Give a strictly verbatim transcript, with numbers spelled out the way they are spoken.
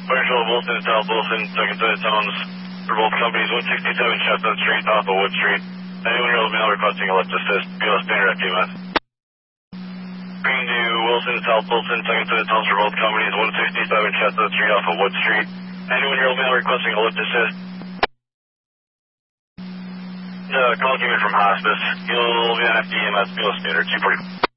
Marshall Wilson and South Wilson, second set of tones for both companies, one sixty-seven Chestnut Street, off of Wood Street. Anyone-year-old male requesting a lift assist, B L S standard F D M S. Green to Wilson and South Wilson, second set of tones for both companies, one sixty-seven Chestnut Street, off of Wood Street. Anyone-year-old male requesting a lift assist. Uh, call came in from hospice. You'll be on F D M S, B L S standard two forty.